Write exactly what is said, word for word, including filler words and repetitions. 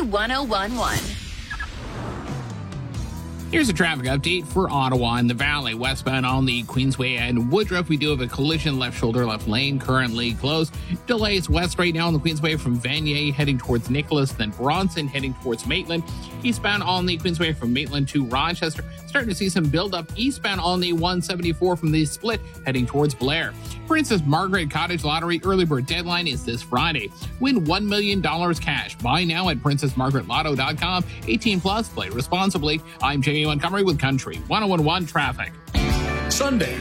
one oh one one. Here's a traffic update for Ottawa and the Valley. Westbound on the Queensway and Woodruff, we do have a collision, left shoulder, left lane, currently closed. Delays west right now on the Queensway from Vanier heading towards Nicholas, then Bronson heading towards Maitland. Eastbound on the Queensway from Maitland to Rochester. Starting to see some build-up eastbound on the one seventy-four from the Split heading towards Blair. Princess Margaret Cottage Lottery early bird deadline is this Friday. Win one million dollars cash. Buy now at princess margaret lotto dot com. eighteen plus, play responsibly. I'm Jamie Montgomery with Country one oh one one Traffic. Sunday